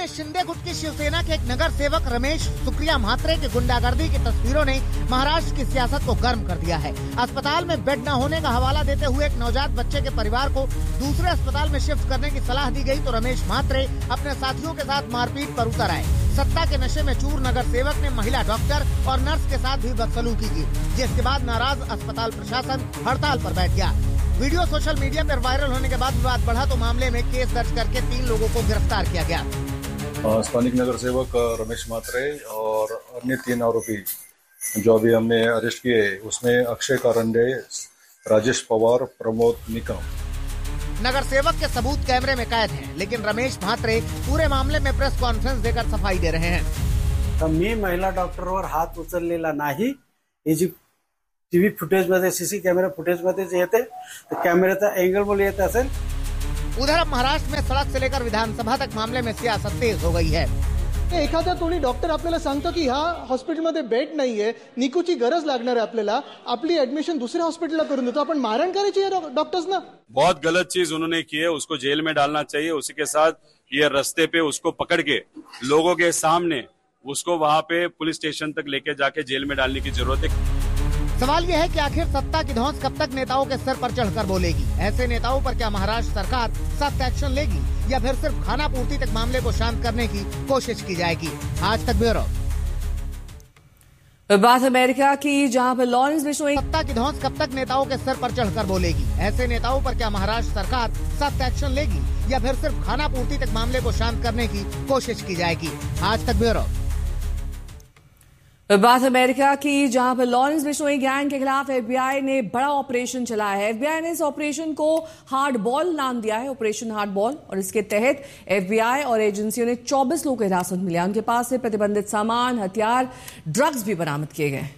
में शिंदे गुट की शिवसेना के एक नगर सेवक रमेश सुप्रिया म्हात्रे की गुंडागर्दी की तस्वीरों ने महाराष्ट्र की सियासत को गर्म कर दिया है। अस्पताल में बेड न होने का हवाला देते हुए एक नवजात बच्चे के परिवार को दूसरे अस्पताल में शिफ्ट करने की सलाह दी गई तो रमेश म्हात्रे अपने साथियों के साथ मारपीट पर उतर आए। सत्ता के नशे में चूर नगर सेवक ने महिला डॉक्टर और नर्स के साथ भी बदसलूकी की, जिसके बाद नाराज अस्पताल प्रशासन हड़ताल पर बैठ गया। वीडियो सोशल मीडिया पर वायरल होने के बाद विवाद बढ़ा तो मामले में केस दर्ज करके 3 लोगों को गिरफ्तार किया गया। स्थानिक नगर सेवक रमेश म्हात्रे और अन्य 3 आरोपी जो अभी हमने अरेस्ट किए, उसमें अक्षय कारंडे, राजेश पवार, प्रमोद निकम। नगर सेवक के सबूत कैमरे में कैद हैं, लेकिन रमेश म्हात्रे पूरे मामले में प्रेस कॉन्फ्रेंस देकर सफाई दे रहे हैं। तर मी महिला डॉक्टरवर हात उचललेला नाही। ही जी टीव्ही फुटेज मध्ये, सीसी कॅमेरा फुटेज मध्ये जे येते, कॅमेऱ्याचा एंगल बोल येत असेल। उधर अब महाराष्ट्र में सड़क से लेकर विधानसभा तक मामले में सियासत तेज हो गई है। एखादा कोणी डॉक्टर आपल्याला सांगतो की ह्या हॉस्पिटलमध्ये बेड नाहीये, निकूची गरज लागणार आहे आपल्याला, आपली ऍडमिशन दुसऱ्या हॉस्पिटलला करून देतो, आपण मारण करायची है डॉक्टर्स ना। बहुत गलत चीज उन्होंने की है, उसको जेल में डालना चाहिए। उसी के साथ ये रास्ते पे उसको पकड़ के लोगों के सामने उसको वहाँ पे पुलिस स्टेशन तक लेके जाके जेल में डालने की जरूरत है। सवाल यह है कि आखिर सत्ता की धौंस कब तक नेताओं के सर पर चढ़कर बोलेगी। ऐसे नेताओं पर क्या महाराष्ट्र सरकार सख्त एक्शन लेगी या फिर सिर्फ खाना पूर्ति तक मामले को शांत करने की कोशिश की जाएगी। आज तक ब्यूरो। बात अमेरिका की, जहां पर लॉरेंस बिश्नोई। सत्ता की धौंस कब तक नेताओं के सर पर चढ़कर बोलेगी। ऐसे नेताओं पर क्या महाराष्ट्र सरकार सख्त एक्शन लेगी या फिर सिर्फ खाना पूर्ति तक मामले को शांत करने की कोशिश की जाएगी। आज तक ब्यूरो। बात अमेरिका की, जहां पर लॉरेंस बिश्नोई गैंग के खिलाफ एफबीआई ने बड़ा ऑपरेशन चलाया है। एफबीआई ने इस ऑपरेशन को हार्ड बॉल नाम दिया है, ऑपरेशन हार्ड बॉल, और इसके तहत एफबीआई और एजेंसियों ने 24 लोगों को हिरासत में लिया। उनके पास से प्रतिबंधित सामान, हथियार, ड्रग्स भी बरामद किए गए।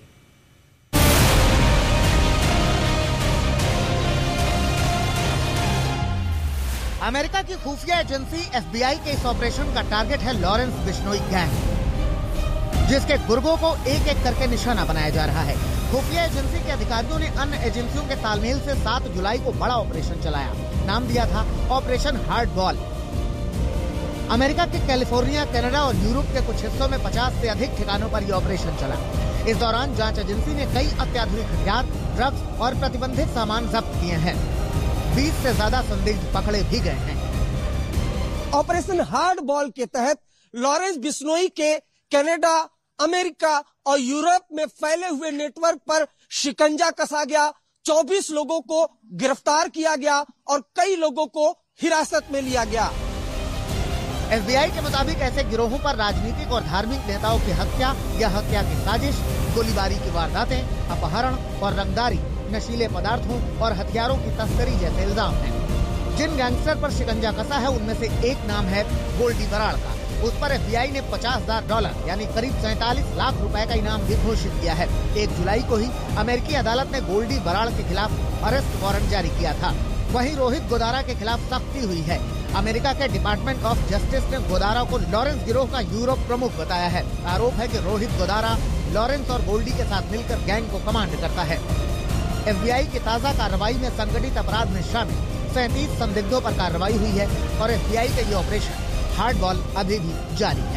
अमेरिका की खुफिया एजेंसी एफबीआई के इस ऑपरेशन का टारगेट है लॉरेंस बिश्नोई गैंग, जिसके गुर्गों को एक एक करके निशाना बनाया जा रहा है। खुफिया एजेंसी के अधिकारियों ने अन्य एजेंसियों के तालमेल से 7 जुलाई को बड़ा ऑपरेशन चलाया। नाम दिया था ऑपरेशन हार्ड बॉल। अमेरिका के कैलिफोर्निया, कनाडा और यूरोप के कुछ हिस्सों में 50 से अधिक ठिकानों पर यह ऑपरेशन चला। इस दौरान जांच एजेंसी ने कई अत्याधुनिक हथियार, ड्रग्स और प्रतिबंधित सामान जब्त किए हैं। 20 से ज्यादा संदिग्ध पकड़े भी गए हैं। ऑपरेशन हार्ड बॉल के तहत लॉरेंस बिश्नोई के कनाडा, अमेरिका और यूरोप में फैले हुए नेटवर्क पर शिकंजा कसा गया। 24 लोगों को गिरफ्तार किया गया और कई लोगों को हिरासत में लिया गया। एफबीआई के मुताबिक ऐसे गिरोहों पर राजनीतिक और धार्मिक नेताओं की हत्या या हत्या की साजिश, गोलीबारी की वारदातें, अपहरण और रंगदारी, नशीले पदार्थों और हथियारों की तस्करी जैसे इल्जाम हैं। जिन गैंगस्टर पर शिकंजा कसा है उनमें से एक नाम है गोल्डी बराड़ का। उस पर एफबीआई ने $50,000 यानी करीब 47 लाख रुपए का इनाम भी घोषित किया है। 1 जुलाई को ही अमेरिकी अदालत ने गोल्डी बराड़ के खिलाफ अरेस्ट वारंट जारी किया था। वहीं रोहित गोदारा के खिलाफ सख्ती हुई है। अमेरिका के डिपार्टमेंट ऑफ जस्टिस ने गोदारा को लॉरेंस गिरोह का यूरोप प्रमुख बताया है। आरोप है कि रोहित गोदारा लॉरेंस और गोल्डी के साथ मिलकर गैंग को कमांड करता है। एफबीआई की ताजा कार्रवाई में संगठित अपराध में शामिल 37 संदिग्धों पर कार्रवाई हुई है और एफबीआई का ये ऑपरेशन हार्ड बॉल अभी भी जारी है।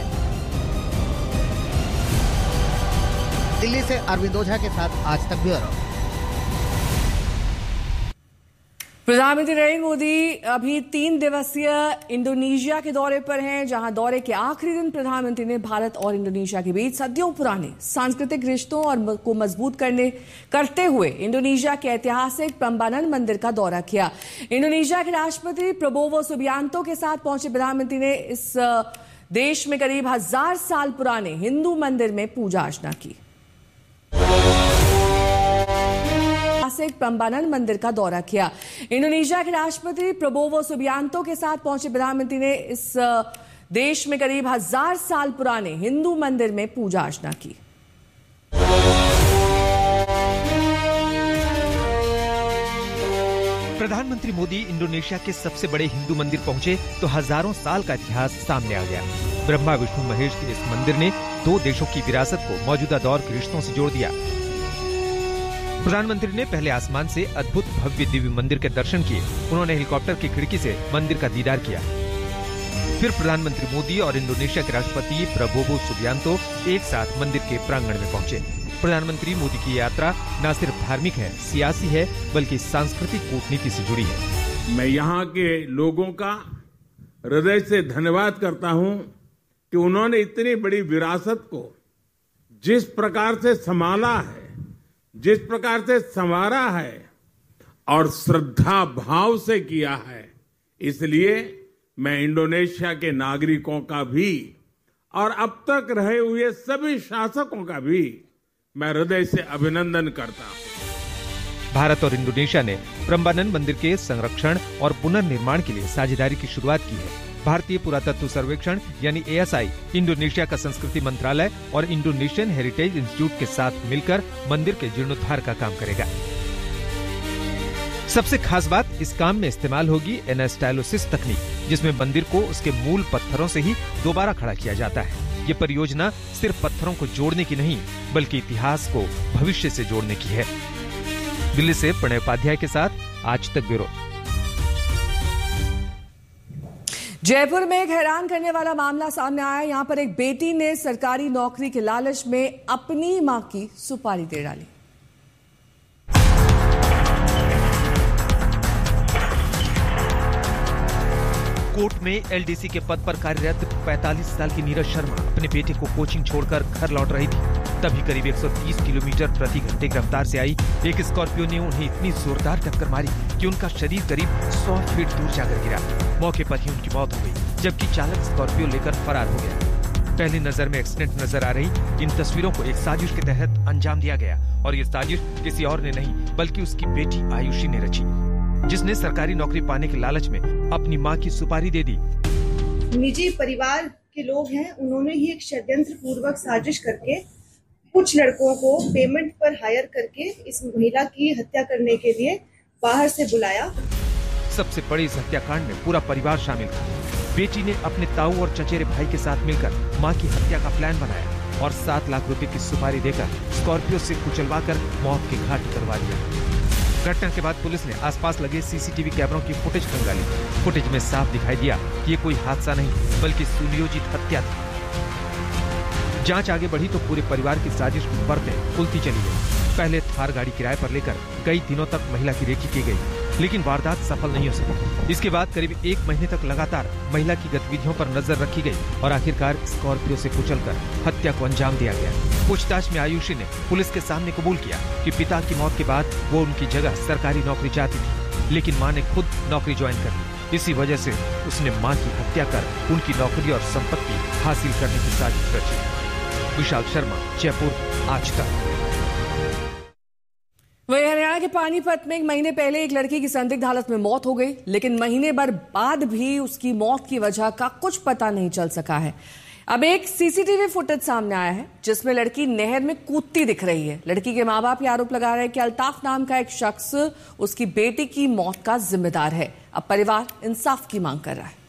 दिल्ली से अरविंद ओझा के साथ आज तक ब्यूरो। प्रधानमंत्री नरेंद्र मोदी अभी 3 दिवसीय इंडोनेशिया के दौरे पर हैं, जहां दौरे के आखिरी दिन प्रधानमंत्री ने भारत और इंडोनेशिया के बीच सदियों पुराने सांस्कृतिक रिश्तों और को मजबूत करते हुए इंडोनेशिया के ऐतिहासिक प्रम्बानन मंदिर का दौरा किया। इंडोनेशिया के राष्ट्रपति प्रबोवो सुबियांतो के साथ पहुंचे प्रधानमंत्री ने इस देश में करीब 1000 साल पुराने हिंदू मंदिर में पूजा अर्चना की। प्रम्बानन मंदिर का दौरा किया। इंडोनेशिया के राष्ट्रपति प्रबोवो सुबियांतो के साथ पहुंचे प्रधानमंत्री ने इस देश में करीब 1000 साल पुराने हिंदू मंदिर में पूजा अर्चना की। प्रधानमंत्री मोदी इंडोनेशिया के सबसे बड़े हिंदू मंदिर पहुंचे तो हजारों साल का इतिहास सामने आ गया। ब्रह्मा विष्णु महेश के इस मंदिर ने 2 देशों की विरासत को मौजूदा दौर के रिश्तों से जोड़ दिया। प्रधानमंत्री ने पहले आसमान से अद्भुत भव्य दिव्य मंदिर के दर्शन किए। उन्होंने हेलीकॉप्टर की खिड़की से मंदिर का दीदार किया। फिर प्रधानमंत्री मोदी और इंडोनेशिया के राष्ट्रपति प्रबोवो सुबियांतो एक साथ मंदिर के प्रांगण में पहुंचे। प्रधानमंत्री मोदी की यात्रा न सिर्फ धार्मिक है, सियासी है, बल्कि सांस्कृतिक कूटनीति से जुड़ी है। मैं यहाँ के लोगों का हृदय से धन्यवाद करता हूँ कि उन्होंने इतनी बड़ी विरासत को जिस प्रकार से संभाला है, जिस प्रकार से संवारा है और श्रद्धा भाव से किया है, इसलिए मैं इंडोनेशिया के नागरिकों का भी और अब तक रहे हुए सभी शासकों का भी मैं हृदय से अभिनंदन करता हूं। भारत और इंडोनेशिया ने प्रम्बानन मंदिर के संरक्षण और पुनर्निर्माण के लिए साझेदारी की शुरुआत की है। भारतीय पुरातत्व सर्वेक्षण यानी ASI, इंडोनेशिया का संस्कृति मंत्रालय और इंडोनेशियन हेरिटेज इंस्टीट्यूट के साथ मिलकर मंदिर के जीर्णोद्धार का काम करेगा। सबसे खास बात, इस काम में इस्तेमाल होगी एनास्टाइलोसिस तकनीक, जिसमें मंदिर को उसके मूल पत्थरों से ही दोबारा खड़ा किया जाता है। ये परियोजना सिर्फ पत्थरों को जोड़ने की नहीं, बल्कि इतिहास को भविष्य से जोड़ने की है। दिल्ली से प्रणय उपाध्याय के साथ आज तक ब्यूरो। जयपुर में एक हैरान करने वाला मामला सामने आया। यहां पर एक बेटी ने सरकारी नौकरी के लालच में अपनी मां की सुपारी दे डाली। कोर्ट में LDC के पद पर कार्यरत 45 साल की नीरज शर्मा अपने बेटे को कोचिंग छोड़कर घर लौट रही थी। तभी करीब 130 किलोमीटर प्रति घंटे की रफ्तार से आई एक स्कॉर्पियो ने उन्हें इतनी जोरदार टक्कर मारी कि उनका शरीर करीब 100 फीट दूर जाकर गिरा। मौके पर ही उनकी मौत हो गई, जबकि चालक स्कॉर्पियो लेकर फरार हो गया। पहली नजर में एक्सीडेंट नजर आ रही इन तस्वीरों को एक साजिश के तहत अंजाम दिया गया, और ये साजिश किसी और ने नहीं बल्कि उसकी बेटी आयुषी ने रची, जिसने सरकारी नौकरी पाने के लालच में अपनी मां की सुपारी दे दी। निजी परिवार के लोग हैं, उन्होंने ही एक षड्यंत्र पूर्वक साजिश करके कुछ लड़कों को पेमेंट पर हायर करके इस महिला की हत्या करने के लिए बाहर से बुलाया। सबसे बड़े इस हत्याकांड में पूरा परिवार शामिल था। बेटी ने अपने ताऊ और चचेरे भाई के साथ मिलकर मां की हत्या का प्लान बनाया और 7 लाख रुपए की सुपारी देकर स्कॉर्पियो से कुचलवाकर मौत के घाट उतरवा दिया। घटना के बाद पुलिस ने आसपास लगे CCTV कैमरों की फुटेज खंगाली। फुटेज में साफ दिखाई दिया कि ये कोई हादसा नहीं बल्कि सुनियोजित हत्या थी। जांच आगे बढ़ी तो पूरे परिवार की साजिश की परतें खुलती चली गई। पहले थार गाड़ी किराए पर लेकर कई दिनों तक महिला की रेकी की गई, लेकिन वारदात सफल नहीं हो सकी। इसके बाद करीब 1 महीने तक लगातार महिला की गतिविधियों पर नजर रखी गई और आखिरकार स्कॉर्पियो से कुचलकर हत्या को अंजाम दिया गया। पूछताछ में आयुषी ने पुलिस के सामने कबूल किया कि पिता की मौत के बाद वो उनकी जगह सरकारी नौकरी चाहती थी, लेकिन मां ने खुद नौकरी ज्वाइन कर ली। इसी वजह से उसने मां की हत्या कर उनकी नौकरी और संपत्ति हासिल करने की साजिश रची। विशाल शर्मा, जयपुर, आज तक। वही हरियाणा के पानीपत में 1 महीने पहले एक लड़की की संदिग्ध हालत में मौत हो गई, लेकिन महीने भर बाद भी उसकी मौत की वजह का कुछ पता नहीं चल सका है। अब एक CCTV फुटेज सामने आया है जिसमें लड़की नहर में कूदती दिख रही है। लड़की के मां बाप ये आरोप लगा रहे हैं कि अल्ताफ नाम का एक शख्स उसकी बेटी की मौत का जिम्मेदार है। अब परिवार इंसाफ की मांग कर रहा है।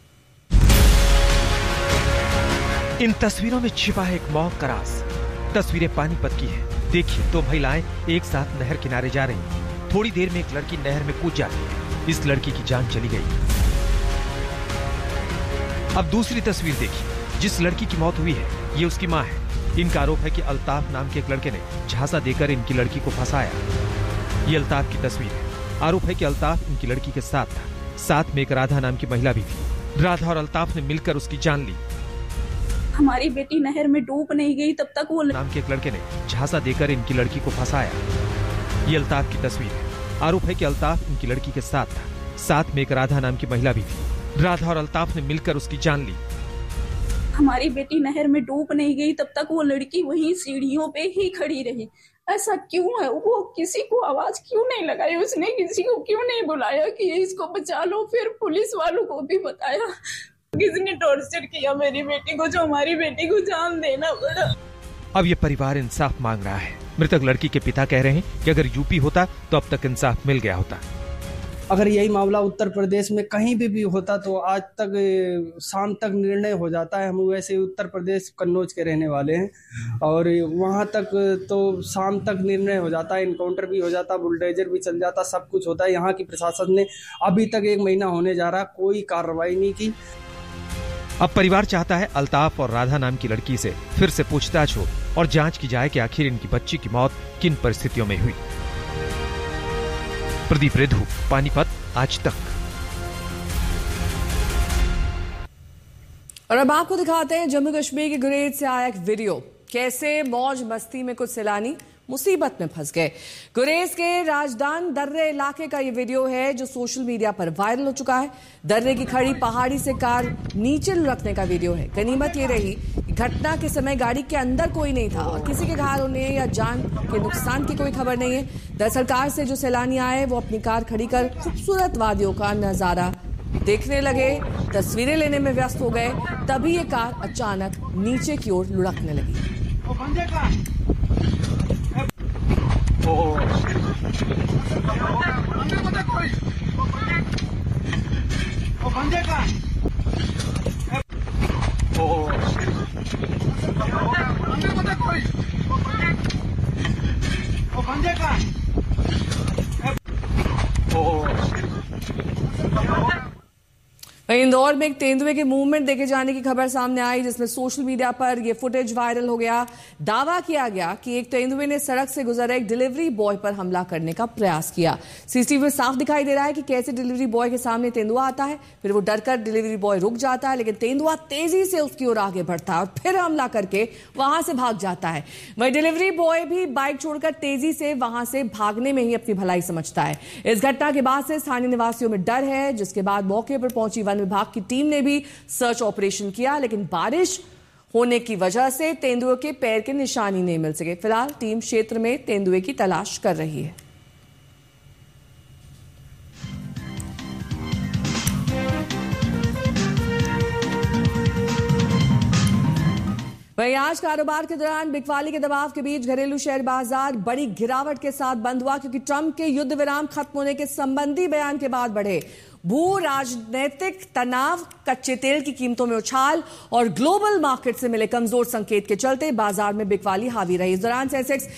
इन तस्वीरों में छिपा है एक मौत का राज। तस्वीरें पानीपत की है। देखिए, 2 महिलाएं एक साथ नहर किनारे जा रही हैं। थोड़ी देर में एक लड़की नहर में कूद जाती है। इस लड़की की जान चली गई। अब दूसरी तस्वीर देखिए। जिस लड़की की मौत हुई है ये उसकी मां है। इनका आरोप है कि अल्ताफ नाम के एक लड़के ने झांसा देकर इनकी लड़की को फंसाया। ये अल्ताफ की तस्वीर है। आरोप है कि अल्ताफ इनकी लड़की के साथ था। साथ में एक राधा नाम की महिला भी थी। राधा और अल्ताफ ने मिलकर उसकी जान ली। हमारी बेटी नहर में डूब नहीं गई तब तक वो नाम के एक लड़के ने झांसा देकर इनकी लड़की को फंसाया। ये अल्ताफ की तस्वीर है। आरोप है कि अल्ताफ इनकी लड़की के साथ था। साथ में एक राधा नाम की महिला भी थी। राधा और अल्ताफ ने मिलकर उसकी जान ली। हमारी बेटी नहर में डूब नहीं गई तब तक वो लड़की वहीं सीढ़ियों पे ही खड़ी रही। ऐसा क्यों है? वो किसी को आवाज क्यों नहीं लगाई? उसने किसी को क्यों नहीं बुलाया कि इसको बचा लो? फिर पुलिस वालों को भी बताया। किसने टॉर्चर किया मेरी बेटी को, जो हमारी बेटी को जान देना पड़ा। अब ये परिवार इंसाफ मांग रहा है। मृतक लड़की के पिता कह रहे हैं कि अगर यूपी होता तो अब तक इंसाफ मिल गया होता। अगर यही मामला उत्तर प्रदेश में कहीं भी होता तो आज तक शाम तक निर्णय हो जाता है। हम वैसे उत्तर प्रदेश कन्नौज के रहने वाले हैं और वहां तक तो शाम तक निर्णय हो जाता है। इनकाउंटर भी हो जाता, बुलडोजर भी चल जाता, सब कुछ होता है। यहाँ की प्रशासन ने अभी तक 1 महीना होने जा रहा, कोई कार्रवाई नहीं की। अब परिवार चाहता है अल्ताफ और राधा नाम की लड़की से फिर से पूछताछ हो और जांच की जाए कि आखिर इनकी बच्ची की मौत किन परिस्थितियों में हुई। प्रदीप रेधु, पानीपत, आज तक। और अब आपको दिखाते हैं जम्मू कश्मीर के गुरेज से आया एक वीडियो, कैसे मौज मस्ती में कुछ सैलानी मुसीबत में फंस गए। गुरेज के राजदान दर्रे इलाके का ये वीडियो है जो सोशल मीडिया पर वायरल हो चुका है। दर्रे की खड़ी पहाड़ी से कार नीचे लुढ़कने का वीडियो है। गनीमत ये रही कि घटना के समय गाड़ी के अंदर कोई नहीं था और किसी के घायल होने या जान के नुकसान की कोई खबर नहीं है। दरअसल कार से जो सैलानी आए वो अपनी कार खड़ी कर खूबसूरत वादियों का नजारा देखने लगे, तस्वीरें लेने में व्यस्त हो गए। तभी ये कार अचानक नीचे की ओर लुढ़कने लगी। इंदौर में एक तेंदुए के मूवमेंट देखे जाने की खबर सामने आई, जिसमें सोशल मीडिया पर यह फुटेज वायरल हो गया। दावा किया गया कि एक तेंदुए ने सड़क से गुजरे एक डिलीवरी बॉय पर हमला करने का प्रयास किया। सीसीटीवी में साफ दिखाई दे रहा है कि कैसे डिलीवरी बॉय के सामने तेंदुआ आता है, फिर वो डरकर डिलीवरी बॉय रुक जाता है, लेकिन तेंदुआ तेजी से उसकी ओर आगे बढ़ता है और फिर हमला करके वहां से भाग जाता है। वही डिलीवरी बॉय भी बाइक छोड़कर तेजी से वहां से भागने में ही अपनी भलाई समझता है। इस घटना के बाद से स्थानीय निवासियों में डर है, जिसके बाद मौके पर पहुंची वन विभाग की टीम ने भी सर्च ऑपरेशन किया, लेकिन बारिश होने की वजह से तेंदुए के पैर के निशान ही नहीं मिल सके। फिलहाल टीम क्षेत्र में तेंदुए की तलाश कर रही है। वहीं आज कारोबार के दौरान बिकवाली के दबाव के बीच घरेलू शेयर बाजार बड़ी गिरावट के साथ बंद हुआ, क्योंकि ट्रंप के युद्ध विराम खत्म होने के संबंधी बयान के बाद बढ़े भू राजनीतिक तनाव, कच्चे तेल की कीमतों में उछाल और ग्लोबल मार्केट से मिले कमजोर संकेत के चलते बाजार में बिकवाली हावी रही। इस दौरान सेंसेक्स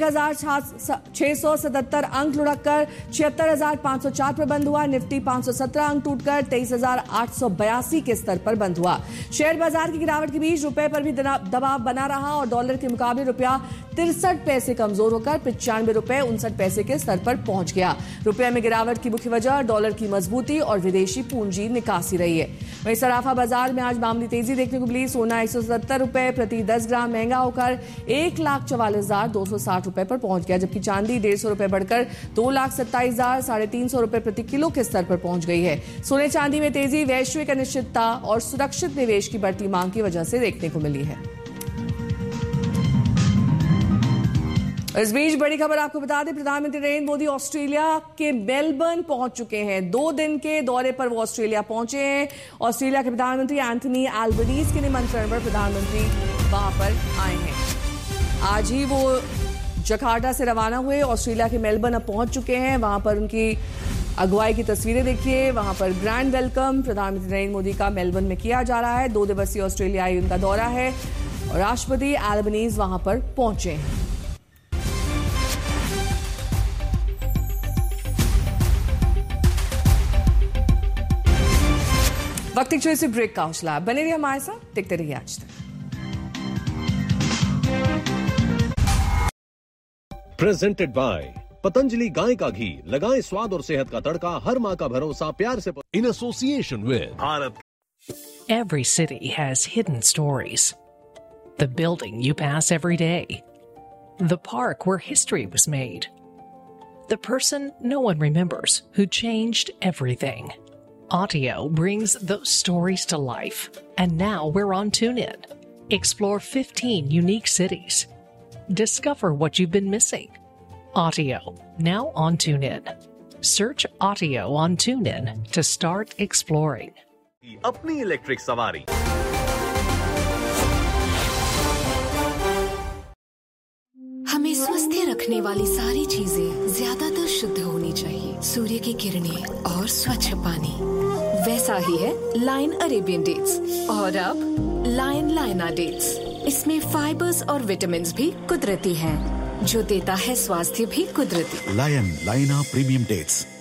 1677 अंक लुढ़ककर 76,504 पर बंद हुआ। निफ्टी 517 अंक टूटकर 23,882 के स्तर पर बंद हुआ। शेयर बाजार की गिरावट के बीच रुपए पर भी दबाव बना रहा और डॉलर के मुकाबले रुपया 63 पैसे कमजोर होकर 95 रुपए 59 पैसे के स्तर पर पहुंच गया। रुपये में गिरावट की मुख्य वजह डॉलर की मजबूती और विदेशी पूंजी निकासी रही है। वहीं सराफा बाजार में आज मामूली तेजी देखने को मिली। सोना 170 रुपए प्रति 10 ग्राम महंगा होकर 1,44,260 रुपए पर पहुंच गया, जबकि चांदी 150 रुपए बढ़कर 2,27,350 रुपए प्रति किलो के स्तर पर पहुंच गई है। सोने चांदी में तेजी वैश्विक अनिश्चितता और सुरक्षित निवेश की बढ़ती मांग की वजह से देखने को मिली है। इस बीच बड़ी खबर आपको बता दें, प्रधानमंत्री नरेंद्र मोदी ऑस्ट्रेलिया के मेलबर्न पहुंच चुके हैं। 2 दिन के दौरे पर वो ऑस्ट्रेलिया पहुंचे हैं। ऑस्ट्रेलिया के प्रधानमंत्री एंथनी एल्बनीज के निमंत्रण पर प्रधानमंत्री वहां पर आए हैं। आज ही वो जकार्ता से रवाना हुए, ऑस्ट्रेलिया के मेलबर्न अब पहुंच चुके हैं। वहां पर उनकी अगुवाई की तस्वीरें देखिए। वहां पर ग्रैंड वेलकम प्रधानमंत्री नरेंद्र मोदी का मेलबर्न में किया जा रहा है। 2 दिवसीय ऑस्ट्रेलियाई उनका दौरा है और राष्ट्रपति एल्बनीज वहां पर पहुंचे हैं। वक्त एक छोटे से ब्रेक का हौसला, बने रहिए हमारे साथ, देखते रहिए आज तक। प्रेजेंटेड बाय पतंजलि गाय का घी, लगाएं स्वाद और सेहत का तड़का, हर माँ का भरोसा प्यार से, in association with Bharat. Every city has hidden stories. The building you pass every day. The park where history was made. The person no one remembers who changed everything. Audio brings those stories to life, and now we're on TuneIn. Explore 15 unique cities. Discover what you've been missing. Audio, now on TuneIn. Search Audio on TuneIn to start exploring. अपनी electric सवारी। हमें स्वस्थ रखने वाली सारी चीजें ज्यादातर शुद्ध होनी चाहिए। सूर्य की किरणें और स्वच्छ पानी, वैसा ही है लायन अरेबियन डेट्स। और अब लायन लायना डेट्स, इसमें फाइबर्स और विटामिन्स भी कुदरती हैं, जो देता है स्वास्थ्य भी कुदरती। लायन लायना प्रीमियम डेट्स,